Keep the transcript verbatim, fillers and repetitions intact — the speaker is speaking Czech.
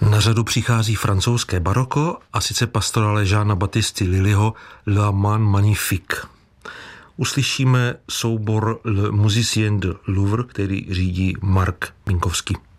Na řadu přichází francouzské baroko, a sice pastorale Jeana Baptisty Lillyho La Man Magnifique. Uslyšíme soubor Le Musicien de Louvre, který řídí Mark Minkovský.